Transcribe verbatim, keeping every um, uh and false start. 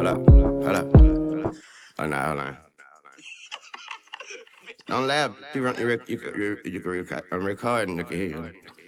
Hold up, hold up. Oh, no, hold on. Don't laugh. You, run, you, rec- you, you, you, you can record. I'm recording. You can hear you.